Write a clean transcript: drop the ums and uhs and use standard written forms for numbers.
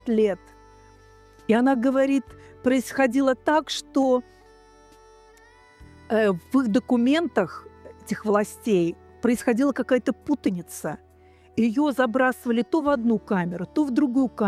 лет. И она говорит, происходило так, что в их документах этих властей происходила какая-то путаница. Ее забрасывали то в одну камеру, то в другую камеру.